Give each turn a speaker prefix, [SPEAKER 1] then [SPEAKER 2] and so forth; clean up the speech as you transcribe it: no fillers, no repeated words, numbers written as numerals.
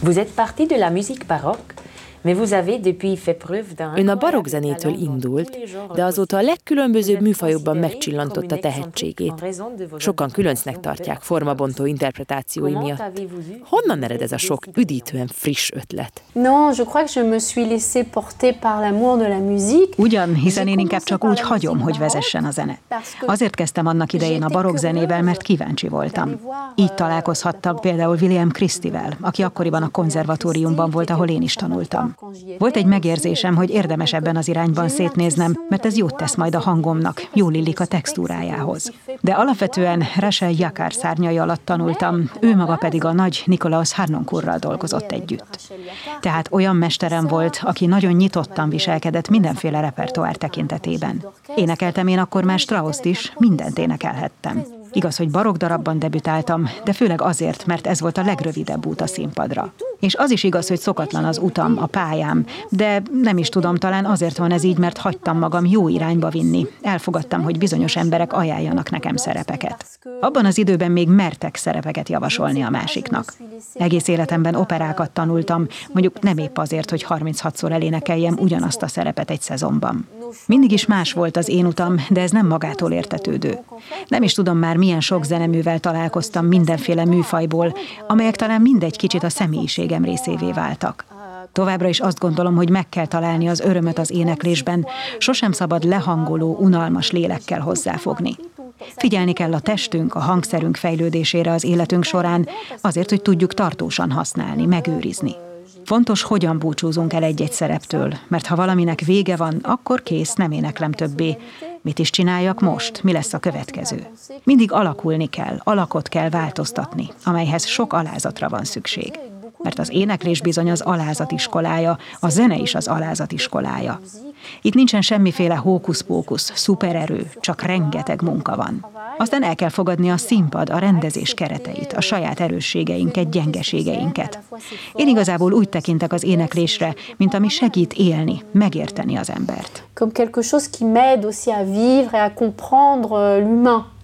[SPEAKER 1] Vous êtes parti de la musique baroque, mais vous avez depuis fait preuve d'un...
[SPEAKER 2] Ön a barokk zenétől indult, de azóta a legkülönbözőbb műfajokban megcsillantotta tehetségét. Sokan különcnek tartják formabontó interpretációi miatt. Honnan ered ez a sok üdítően friss ötlet?
[SPEAKER 3] Non, je crois que je me suis laissée porter par l'amour de la musique.
[SPEAKER 4] Ugyan, hiszen én inkább csak úgy hagyom, hogy vezessen a zene. Azért kezdtem annak idején a barokk zenével, mert kíváncsi voltam. Így találkozhattam például William Christie-vel, aki akkoriban a konzervatóriumban volt, ahol én is tanultam. Volt egy megérzésem, hogy érdemes ebben az irányban szétnéznem, mert ez jót tesz majd a hangomnak, jól illik a textúrájához. De alapvetően Rachel Jacquard szárnyai alatt tanultam, ő maga pedig a nagy Nikolaus Harnoncourtral dolgozott együtt. Tehát olyan mesterem volt, aki nagyon nyitottan viselkedett mindenféle repertoár tekintetében. Énekeltem én akkor már Strausst is, mindent énekelhettem. Igaz, hogy barokk darabban debütáltam, de főleg azért, mert ez volt a legrövidebb út a színpadra. És az is igaz, hogy szokatlan az utam, a pályám, de nem is tudom, talán azért van ez így, mert hagytam magam jó irányba vinni. Elfogadtam, hogy bizonyos emberek ajánljanak nekem szerepeket. Abban az időben még mertek szerepeket javasolni a másiknak. Egész életemben operákat tanultam, mondjuk nem épp azért, hogy 36-szor elénekeljem ugyanazt a szerepet egy szezonban. Mindig is más volt az én utam, de ez nem magától értetődő. Nem is tudom már, milyen sok zeneművel találkoztam mindenféle műfajból, amelyek talán mindegy kicsit a személyiségem részévé váltak. Továbbra is azt gondolom, hogy meg kell találni az örömöt az éneklésben, sosem szabad lehangoló, unalmas lélekkel hozzáfogni. Figyelni kell a testünk, a hangszerünk fejlődésére az életünk során, azért, hogy tudjuk tartósan használni, megőrizni. Fontos, hogyan búcsúzunk el egy-egy szereptől, mert ha valaminek vége van, akkor kész, nem éneklem többé. Mit is csináljak most? Mi lesz a következő? Mindig alakulni kell, alakot kell változtatni, amelyhez sok alázatra van szükség. Mert az éneklés bizony az alázat iskolája, a zene is az alázat iskolája. Itt nincsen semmiféle hókusz-pókusz, szupererő, csak rengeteg munka van. Aztán el kell fogadni a színpad, a rendezés kereteit, a saját erősségeinket, gyengeségeinket. Én igazából úgy tekintek az éneklésre, mint ami segít élni, megérteni az embert.
[SPEAKER 3] Comme quelque chose qui m'aide aussi à vivre et à comprendre l'humain.